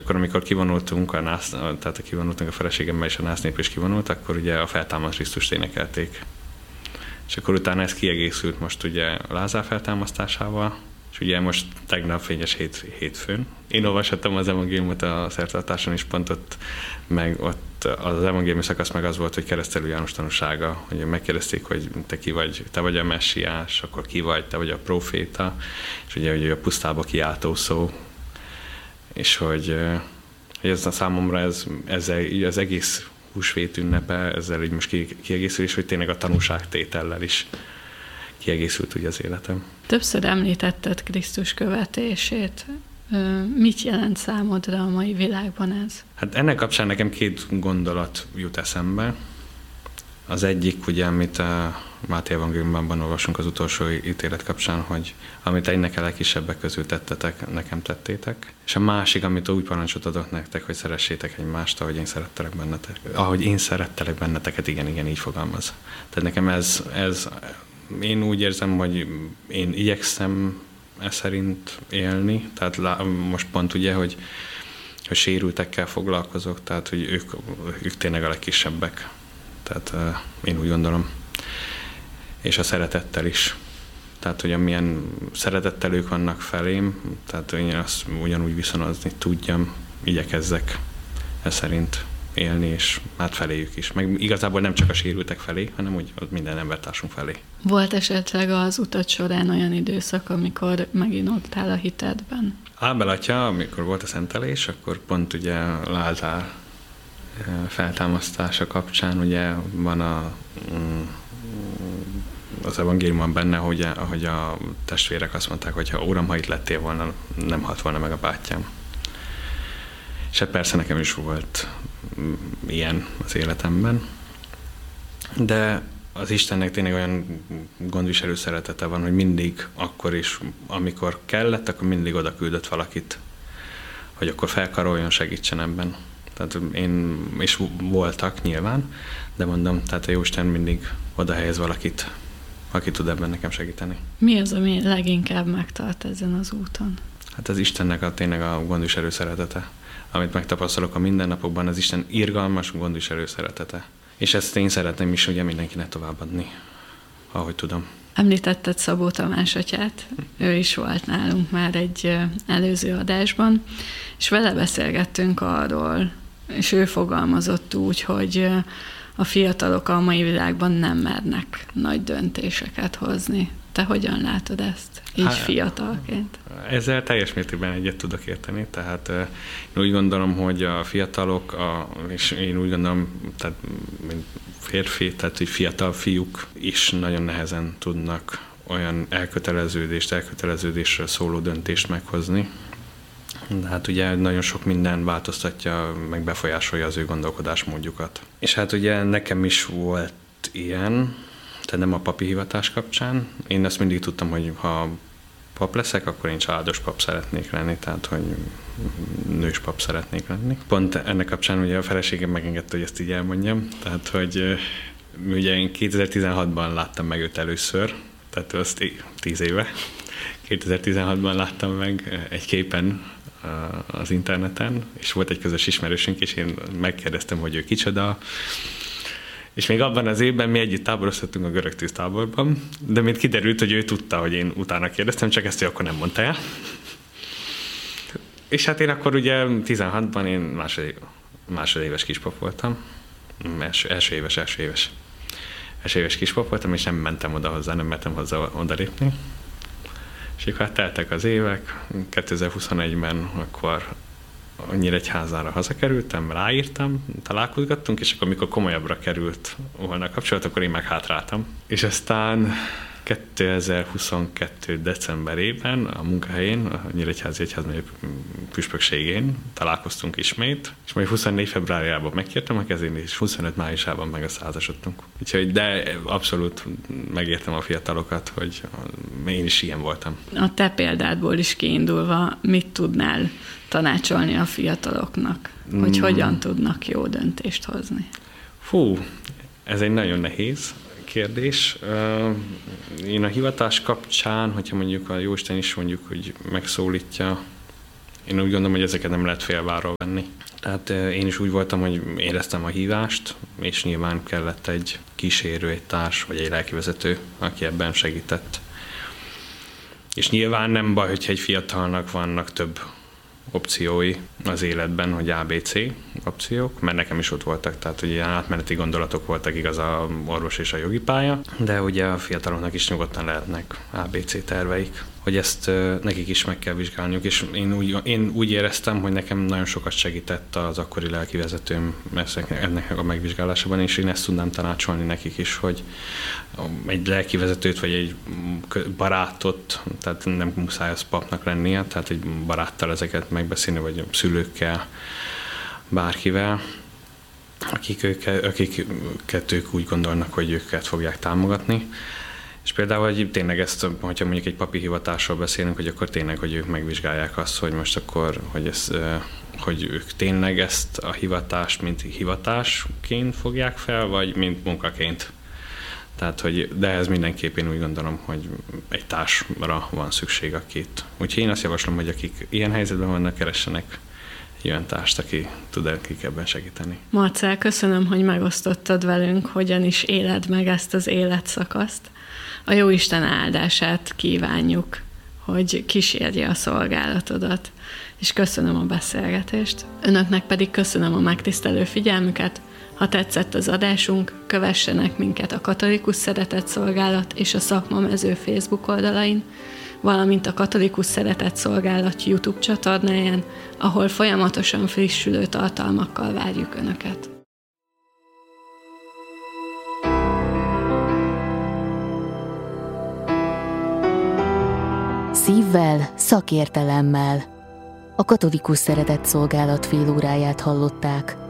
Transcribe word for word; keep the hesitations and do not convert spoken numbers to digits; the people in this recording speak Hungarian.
akkor, amikor kivonultunk, a nász, tehát a kivonultunk a feleségemmel és a násznép is kivonult, akkor ugye a feltámadt Krisztust énekelték. És akkor utána ez kiegészült most ugye a Lázár feltámasztásával, és ugye most tegnap fényes hét, hétfőn. Én olvashattam az evangéliumot a szertartáson is, pont ott, meg ott az evangéliumi szakasz meg az volt, hogy Keresztelő János tanúsága, hogy megkérdezték, hogy te ki vagy, te vagy a messiás, akkor ki vagy, te vagy a próféta, és ugye, ugye a pusztába kiáltó szó, és hogy, hogy ez a számomra ez, ezzel így az egész húsvét ünnepe, ezzel így most kiegészül, és hogy tényleg a tanúságtétellel is kiegészült ugye az életem. Többször említetted Krisztus követését. Mit jelent számodra a mai világban ez? Hát ennek kapcsán nekem két gondolat jut eszembe. Az egyik, ugye, amit a Máté evangéliumban olvasunk az utolsó ítélet kapcsán, hogy amit egynek a legkisebbek közül tettetek, nekem tettétek. És a másik, amit új parancsot adok nektek, hogy szeressétek egymást, ahogy én szerettelek bennetek. Ahogy én szerettelek benneteket, igen, igen, így fogalmaz. Tehát nekem ez, ez én úgy érzem, hogy én igyekszem e szerint élni, tehát lá, most pont ugye, hogy, hogy sérültekkel foglalkozok, tehát hogy ők, ők tényleg a legkisebbek. Tehát uh, én úgy gondolom. És a szeretettel is. Tehát, hogy amilyen szeretettel ők vannak felém, tehát én azt ugyanúgy viszonozni tudjam, igyekezzek e szerint élni, és hát feléjük is. Meg igazából nem csak a sérültek felé, hanem úgy minden embertársunk felé. Volt esetleg az utat során olyan időszak, amikor meginoltál a hitedben? Ábel atya, amikor volt a szentelés, akkor pont ugye Lázár feltámasztása kapcsán ugye van a, az evangéliumban benne, hogy, ahogy a testvérek azt mondták, hogy ha Uram, ha itt lettél volna, nem halt volna meg a bátyám. És hát persze nekem is volt ilyen az életemben. De az Istennek tényleg olyan gondviselő szeretete van, hogy mindig akkor is, amikor kellett, akkor mindig oda küldött valakit, hogy akkor felkaroljon, segítsen ebben. Tehát én is voltak nyilván, de mondom, tehát a Jóisten mindig oda helyez valakit, aki tud ebben nekem segíteni. Mi az, ami leginkább megtart ezen az úton? Hát az Istennek a, tényleg a gondviselő szeretete. Amit megtapasztalok a mindennapokban, az Isten irgalmas gondviselő szeretete. És ezt én szeretném is ugye mindenkinek továbbadni, ahogy tudom. Említetted Szabó Tamás atyát, ő is volt nálunk már egy előző adásban, és vele beszélgettünk arról, és ő fogalmazott úgy, hogy a fiatalok a mai világban nem mernek nagy döntéseket hozni. Te hogyan látod ezt, így hát, fiatalként? Ezzel teljes mértékben egyet tudok érteni, tehát én úgy gondolom, hogy a fiatalok, a, és én úgy gondolom, tehát mint férfi, tehát hogy fiatal fiúk is nagyon nehezen tudnak olyan elköteleződést, elköteleződésről szóló döntést meghozni. De hát ugye nagyon sok minden változtatja, meg befolyásolja az ő gondolkodásmódjukat. És hát ugye nekem is volt ilyen, tehát nem a papi hivatás kapcsán. Én azt mindig tudtam, hogy ha pap leszek, akkor én családos pap szeretnék lenni, tehát hogy nős pap szeretnék lenni. Pont ennek kapcsán ugye a feleségem megengedte, hogy ezt így elmondjam. Tehát, hogy ugye én kétezer-tizenhatban láttam meg őt először, tehát azt tíz éve. kétezer-tizenhatban láttam meg egy képen az interneten, és volt egy közös ismerősünk, és én megkérdeztem, hogy ő kicsoda, és még abban az évben mi együtt táboroztattunk a görög tűztáborban, de mint kiderült, hogy ő tudta, hogy én utána kérdeztem, csak ezt ő akkor nem mondta el. És hát én akkor ugye tizenhatban én másod, másodéves kispap voltam, első, első éves, első éves, első éves kispap voltam, és nem mentem oda hozzá, nem mertem hozzá odalépni. És akkor hát teltek az évek, kétezer-huszonegyben akkor Nyíregyházára hazakerültem, ráírtam, találkozgattunk, és akkor mikor komolyabbra került volna a kapcsolat, akkor én meg hátráltam. És aztán kétezer-huszonkettő decemberében a munkahelyén, a Nyíregyházi Egyházmegye püspökségén találkoztunk ismét, és majd huszonnégy februárjában megkértem a kezén, és huszonöt májusában meg a százasodtunk. Úgyhogy, de abszolút megértem a fiatalokat, hogy én is ilyen voltam. A te példádból is kiindulva, mit tudnál tanácsolni a fiataloknak, hogy mm. hogyan tudnak jó döntést hozni? Fú, ez egy nagyon nehéz kérdés. Én a hivatás kapcsán, hogyha mondjuk a Jóisten is mondjuk, hogy megszólítja, Én úgy gondolom, hogy ezeket nem lehet félváról venni. Tehát én is úgy voltam, hogy éreztem a hívást, és nyilván kellett egy kísérő, egy társ, vagy egy lelkivezető, aki ebben segített. És nyilván nem baj, hogyha egy fiatalnak vannak több opciói az életben, hogy á bé cé opciók, mert nekem is ott voltak, tehát ugye átmeneti gondolatok voltak, igaz, a orvos és a jogi pálya, de ugye a fiataloknak is nyugodtan lehetnek á bé cé terveik, hogy ezt uh, nekik is meg kell vizsgálniuk, és én úgy, én úgy éreztem, hogy nekem nagyon sokat segített az akkori lelkivezetőm ennek a megvizsgálásában, és én ezt tudnám tanácsolni nekik is, hogy egy lelkivezetőt vagy egy barátot, tehát nem muszáj az papnak lennie, tehát egy baráttal ezeket megbeszélni, vagy szülőkkel, bárkivel, akik őket, akiket ők úgy gondolnak, hogy őket fogják támogatni. És például, hogy tényleg ezt, hogyha mondjuk egy papi hivatásról beszélünk, hogy akkor tényleg, hogy ők megvizsgálják azt, hogy most akkor, hogy, ez, hogy ők tényleg ezt a hivatást, mint hivatásként fogják fel, vagy mint munkaként. Tehát, hogy, de ez mindenképp én úgy gondolom, hogy egy társra van szükség, akit. Úgyhogy én azt javaslom, hogy akik ilyen helyzetben vannak, keressenek egy olyan társt, aki tud nekik ebben segíteni. Marcell, köszönöm, hogy megosztottad velünk, hogyan is éled meg ezt az életszakaszt. A Jóisten áldását kívánjuk, hogy kísérje a szolgálatodat, és köszönöm a beszélgetést. Önöknek pedig köszönöm a megtisztelő figyelmüket. Ha tetszett az adásunk, kövessenek minket a Katolikus Szeretett Szolgálat és a Szakmamező Facebook oldalain, valamint a Katolikus Szeretett Szolgálat YouTube csatornáján, ahol folyamatosan frissülő tartalmakkal várjuk Önöket. Szívvel, szakértelemmel. A Katolikus Szeretett Szolgálat félóráját hallották.